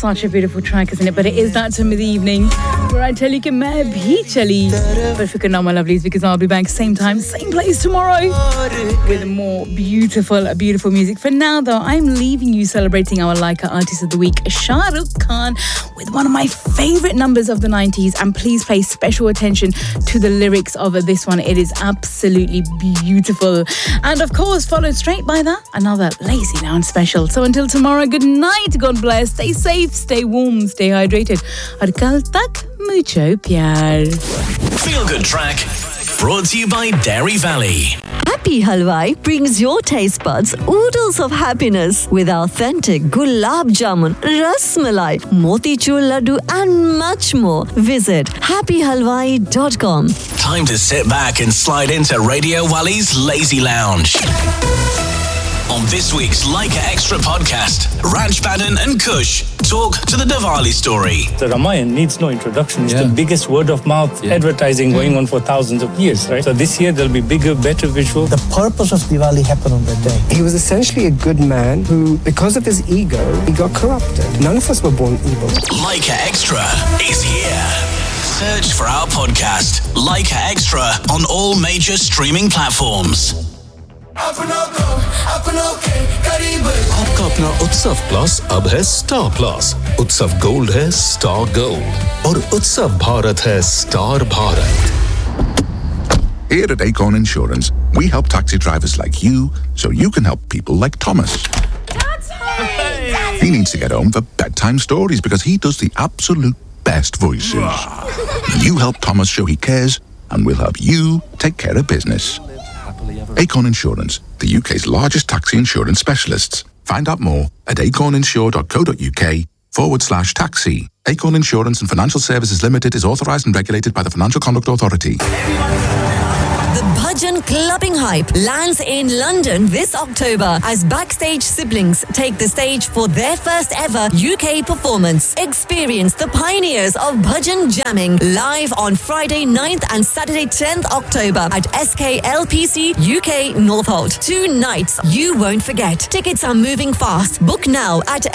such a beautiful track, isn't it? But it is that time of the evening where I tell you कि मैं भी चली. But fikr na, my lovelies, because I'll be back same time, same place tomorrow with more beautiful music. For now, though, I'm leaving you celebrating our Laika Artist of the Week, Shah Rukh Khan, with one of my favorite numbers of the 90s. And please pay special attention to the lyrics of this one. It is absolutely beautiful. And of course, followed straight by that, another Lazy Lounge special. So until tomorrow, good night, God bless, stay safe, stay warm, stay hydrated. Aur kal tak, mucho pyar. Feel Good Track, brought to you by Dairy Valley. Happy Halwai brings your taste buds oodles of happiness with authentic gulab jamun, ras malai, motichur laddu and much more. Visit happyhalwai.com. Time to sit back and slide into Radio Wali's Lazy Lounge. On this week's Laika Extra podcast, Ranch Baden and Kush talk to the Diwali story. The Ramayana needs no introduction. It's the biggest word-of-mouth advertising going on for thousands of years, right? So this year there'll be bigger, better visual. The purpose of Diwali happened on that day. He was essentially a good man who, because of his ego, he got corrupted. None of us were born evil. Laika Extra is here. Search for our podcast, Laika Extra, on all major streaming platforms. आपका अपना उत्सव plus अब है star plus. उत्सव gold है star gold और उत्सव भारत है star Bharat. Here at Acorn Insurance, we help taxi drivers like you so you can help people like Thomas. He needs to get home for bedtime stories because he does the absolute best voices. You help Thomas show he cares and we'll help you take care of business. Acorn Insurance, the UK's largest taxi insurance specialists. Find out more at acorninsure.co.uk/taxi. Acorn Insurance and Financial Services Limited is authorised and regulated by the Financial Conduct Authority. The Bhajan Clubbing Hype lands in London this October as Backstage siblings take the stage for their first ever UK performance. Experience the pioneers of Bhajan jamming live on Friday 9th and Saturday 10th October at SKLPC UK Northolt. 2 nights you won't forget. Tickets are moving fast. Book now at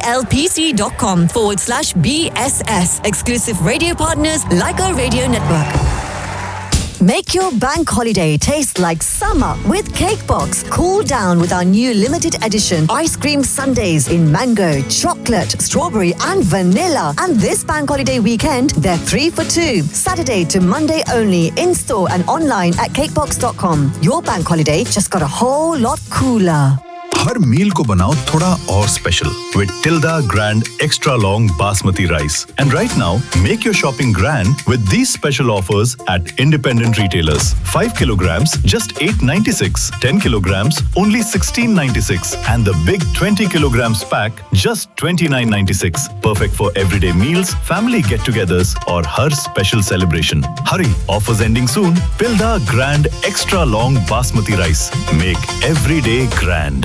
sklpc.com/BSS. Exclusive radio partners like our radio network. Make your bank holiday taste like summer with Cakebox. Cool down with our new limited edition ice cream sundaes in mango, chocolate, strawberry and vanilla. And this bank holiday weekend, they're 3 for 2. Saturday to Monday only, in-store and online at cakebox.com. Your bank holiday just got a whole lot cooler. हर मील को बनाओ थोड़ा और special with Tilda Grand Extra Long Basmati Rice. And right now, make your shopping grand with these special offers at independent retailers. 5 kilograms, just $8.96. 10 kilograms, only $16.96. And the big 20 kilograms pack, just $29.96. Perfect for everyday meals, family get-togethers, or her special celebration. Hurry, offers ending soon. Tilda Grand Extra Long Basmati Rice. Make every day grand.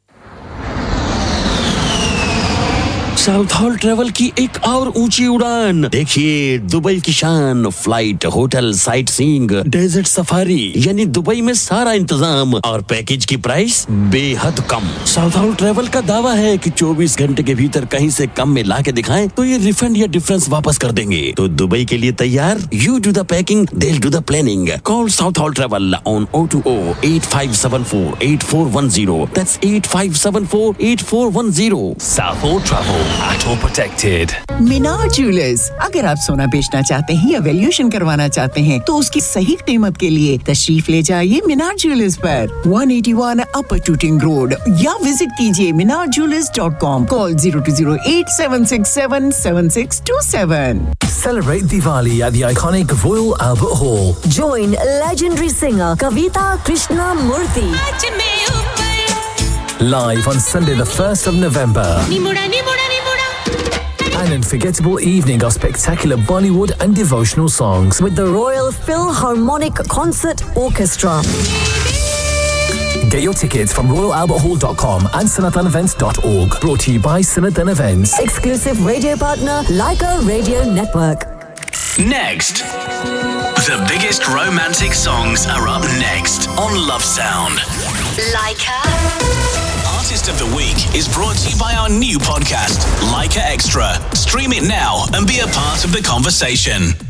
South hall travel की एक और ऊंची उड़ान. देखिए Dubai की शान, flight, hotel, sight seeing, desert safari, यानी Dubai में सारा इंतजाम और पैकेज की प्राइस बेहद कम. साउथ हॉल ट्रेवल का दावा है कि 24 घंटे के भीतर कहीं से कम में ला के दिखाएं तो ये रिफंड या डिफरेंस वापस कर देंगे. तो दुबई के लिए तैयार? You do the packing, they will do the planning. Call south hall travel on 020-8574-8410. That's 8574-8410. South Hall Travel. At all protected. Minar jewellers, अगर आप सोना बेचना चाहते हैं या वैल्यूएशन करवाना चाहते हैं तो उसकी सही कीमत के लिए तशरीफ ले जाइए मीनार ज्वेलर्स पर 181 अपर टूटिंग रोड या विजिट कीजिए minarjewelers.com. Call 0208-767-7627. Celebrate Diwali at the iconic Royal Albert Hall. Join legendary singer Kavita Krishnamurthy. Live on Sunday the 1st of November. An unforgettable evening of spectacular Bollywood and devotional songs with the Royal Philharmonic Concert Orchestra. Get your tickets from royalalberthall.com and sanatanevents.org. Brought to you by Sanatan Events. Exclusive radio partner Laika Radio Network. Next. The biggest romantic songs are up next on Love Sound. Laika. Artist of the Week is brought to you by our new podcast, Laika Leica Extra. Stream it now and be a part of the conversation.